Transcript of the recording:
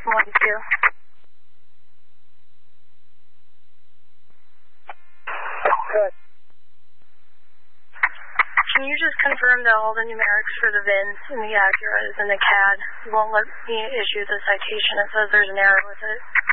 1-2. Good. Can you just confirm that all the numerics for the VINs and the Acura is in the CAD? You won't let me issue the citation. It says there's an error with it.